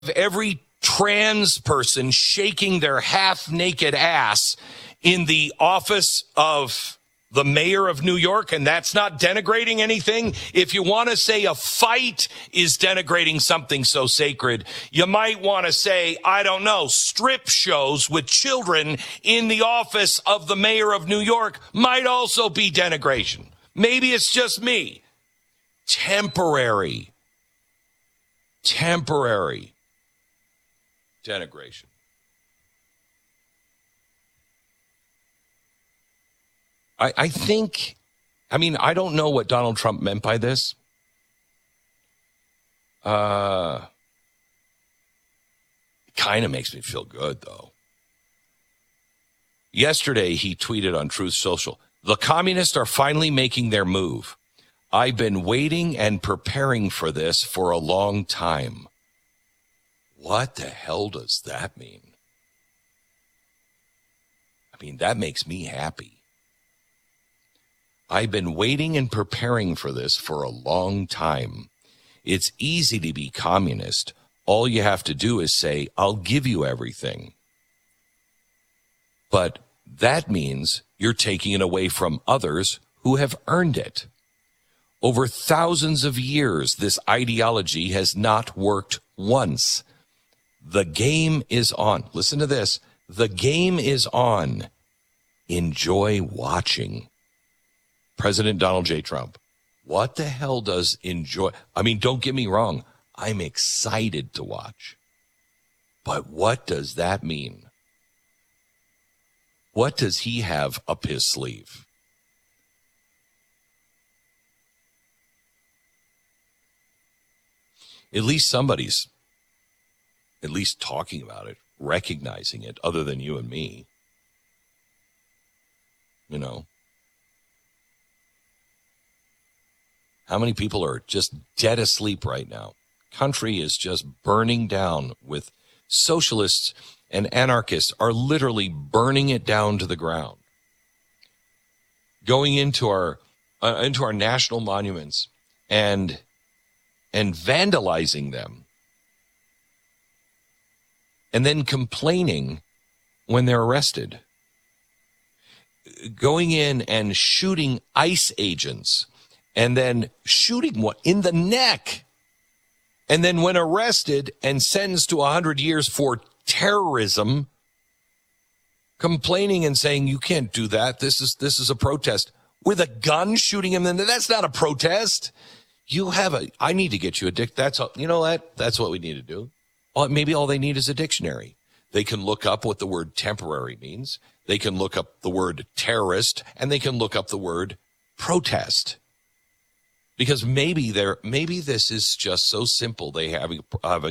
every trans person shaking their half-naked ass in the office of the mayor of New York, and that's not denigrating anything. If you want to say a fight is denigrating something so sacred, you might want to say, I don't know, strip shows with children in the office of the mayor of New York might also be denigration. Maybe it's just me. Temporary denigration. I think, I don't know what Donald Trump meant by this. It kind of makes me feel good, though. Yesterday, he tweeted on Truth Social, "The communists are finally making their move. I've been waiting and preparing for this for a long time." What the hell does that mean? That makes me happy. I've been waiting and preparing for this for a long time. It's easy to be communist. All you have to do is say, I'll give you everything. But that means you're taking it away from others who have earned it. Over thousands of years, this ideology has not worked once. The game is on. Listen to this. The game is on. Enjoy watching. President Donald J. Trump. What the hell does enjoy? Don't get me wrong. I'm excited to watch. But what does that mean? What does he have up his sleeve? At least somebody's at least talking about it, recognizing it, other than you and me. How many people are just dead asleep right now? Country is just burning down with socialists and anarchists are literally burning it down to the ground. Going into our national monuments and vandalizing them. And then complaining when they're arrested. Going in and shooting ICE agents and then shooting one in the neck. And then when arrested and sentenced to 100 years for terrorism, complaining and saying, you can't do that. This is a protest. With a gun shooting him, then that's not a protest. I need to get you a that's what we need to do. Maybe all they need is a dictionary. They can look up what the word temporary means. They can look up the word terrorist, and they can look up the word protest. Because maybe this is just so simple they have